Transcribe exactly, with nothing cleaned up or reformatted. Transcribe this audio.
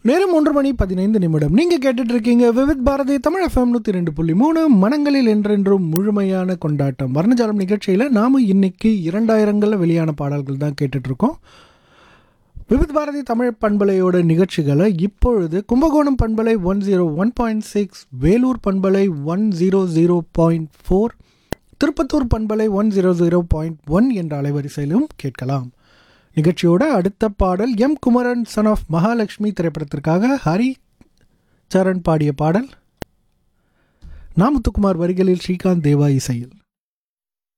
நேரம் ஒன்று மணி பதினைந்து நிமிடம். நீங்கள் கேட்டுட்டு இருக்கீங்க விவித் பாரதி தமிழ் எஃப்எம் நூற்றி ரெண்டு புள்ளி மூணு மனங்களில் என்றென்றும் முழுமையான கொண்டாட்டம். வர்ணஜாலம் நிகழ்ச்சியில் நாம் இன்னைக்கு இரண்டாயிரங்களில் வெளியான பாடல்கள் தான் கேட்டுட்ருக்கோம். விவித் பாரதி தமிழ் பண்பலையோட நிகழ்ச்சிகளை இப்பொழுது கும்பகோணம் பண்பலை one zero one point six, Vellore பண்பலை one zero zero point four, Tirupattur பண்பலை one zero zero point one என்ற அலைவரிசையிலும் கேட்கலாம். நிகழ்ச்சியோட அடுத்த பாடல் M Kumaran son of Mahalakshmi திரைப்படத்திற்காக ஹரி சரண் பாடிய பாடல். நாமுத்துக்குமார் வரிகளில் ஸ்ரீகாந்த் தேவா இசையில்.